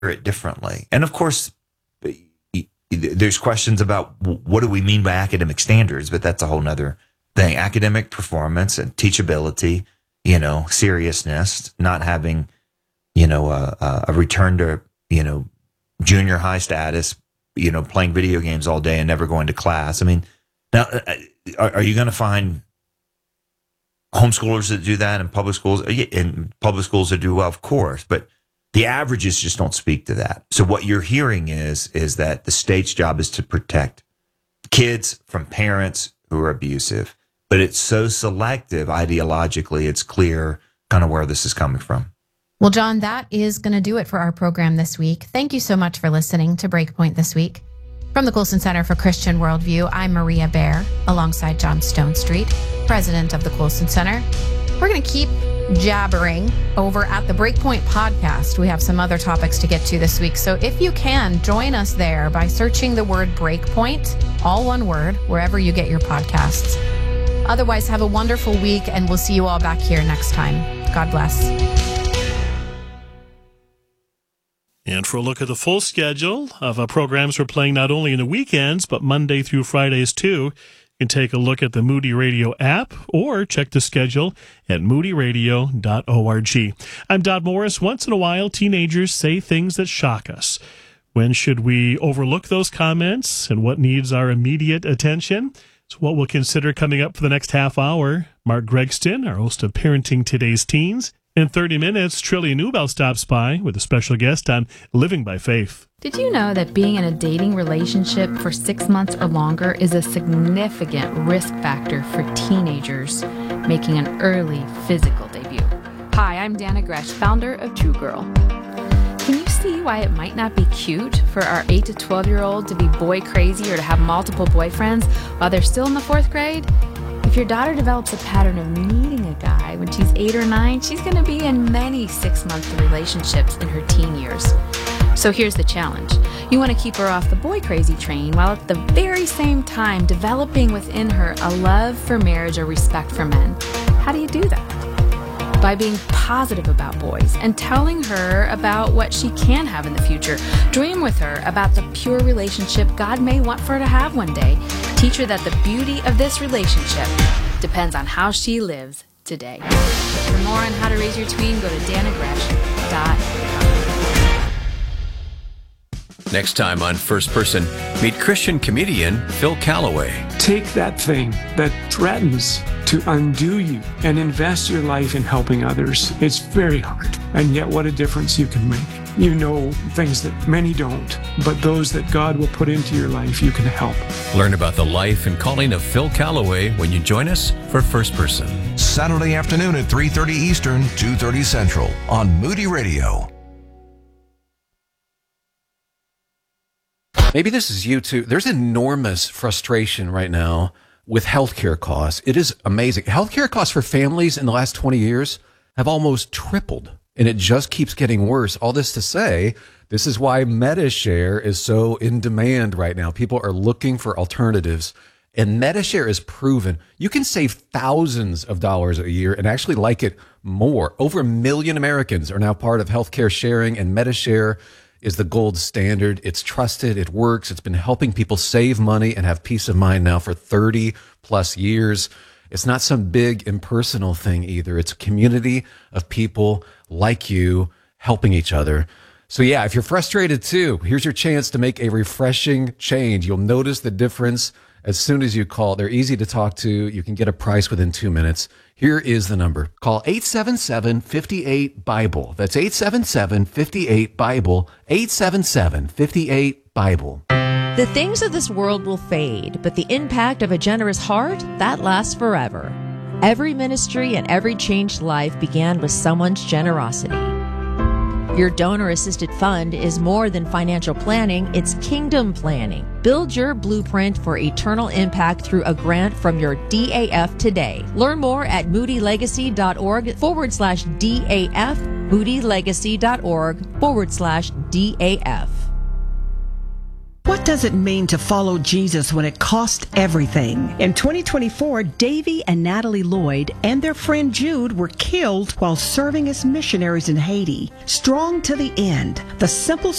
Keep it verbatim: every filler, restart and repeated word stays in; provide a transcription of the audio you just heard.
it differently. And of course, there's questions about what do we mean by academic standards, but that's a whole nother thing. Academic performance and teachability, you know, seriousness, not having, you know, a, a return to, you know, junior high status, you know, playing video games all day and never going to class. I mean, now, are, are you going to find homeschoolers that do that and public schools, and public schools that do well? Of course, but the averages just don't speak to that. So what you're hearing is, is that the state's job is to protect kids from parents who are abusive, but it's so selective ideologically, it's clear kind of where this is coming from. Well, John, that is going to do it for our program this week. Thank you so much for listening to Breakpoint this week. From the Colson Center for Christian Worldview, I'm Maria Bear, alongside John Stonestreet, president of the Colson Center. We're going to keep jabbering over at the Breakpoint podcast. We have some other topics to get to this week. So if you can, join us there by searching the word Breakpoint, all one word, wherever you get your podcasts. Otherwise, have a wonderful week, and we'll see you all back here next time. God bless. And for a look at the full schedule of uh, programs we're playing not only in the weekends, but Monday through Fridays too, you can take a look at the Moody Radio app or check the schedule at moody radio dot org. I'm Dodd Morris. Once in a while, teenagers say things that shock us. When should we overlook those comments, and what needs our immediate attention? It's what we'll consider coming up for the next half hour. Mark Gregston, our host of Parenting Today's Teens. In thirty minutes, Trillia Newbell stops by with a special guest on Living by Faith. Did you know that being in a dating relationship for six months or longer is a significant risk factor for teenagers making an early physical debut? Hi, I'm Dana Gresh, founder of True Girl. Can you see why it might not be cute for our eight to twelve-year-old to be boy crazy or to have multiple boyfriends while they're still in the fourth grade? If your daughter develops a pattern of needing a guy when she's eight or nine, she's going to be in many six-month relationships in her teen years. So here's the challenge. You want to keep her off the boy crazy train while at the very same time developing within her a love for marriage or respect for men. How do you do that? By being positive about boys and telling her about what she can have in the future. Dream with her about the pure relationship God may want for her to have one day. Teach her that the beauty of this relationship depends on how she lives today. For more on how to raise your tween, go to dana gresh dot com. Next time on First Person, meet Christian comedian Phil Callaway. Take that thing that threatens to undo you and invest your life in helping others. It's very hard, and yet what a difference you can make. You know things that many don't, but those that God will put into your life, you can help. Learn about the life and calling of Phil Callaway when you join us for First Person. Saturday afternoon at three thirty Eastern, two thirty Central on Moody Radio. Maybe this is you too. There's enormous frustration right now with healthcare costs. It is amazing. Healthcare costs for families in the last twenty years have almost tripled, and it just keeps getting worse. All this to say, this is why MediShare is so in demand right now. People are looking for alternatives, and MediShare is proven. You can save thousands of dollars a year and actually like it more. Over a million Americans are now part of healthcare sharing, and MediShare is the gold standard. It's trusted. It works. It's been helping people save money and have peace of mind now for thirty plus years. It's not some big impersonal thing either. It's a community of people like you helping each other. So yeah, if you're frustrated too, here's your chance to make a refreshing change. You'll notice the difference as soon as you call. They're easy to talk to. You can get a price within two minutes. Here is the number. Call eight seven seven, five eight, BIBLE. That's eight seven seven, five eight, BIBLE. eight seven seven, five eight, BIBLE. The things of this world will fade, but the impact of a generous heart, that lasts forever. Every ministry and every changed life began with someone's generosity. Your donor-assisted fund is more than financial planning, it's kingdom planning. Build your blueprint for eternal impact through a grant from your D A F today. Learn more at moodylegacy.org forward slash DAF, moodylegacy.org forward slash DAF. What does it mean to follow Jesus when it costs everything? In twenty twenty-four, Davy and Natalie Lloyd and their friend Jude were killed while serving as missionaries in Haiti. Strong to the end, the simple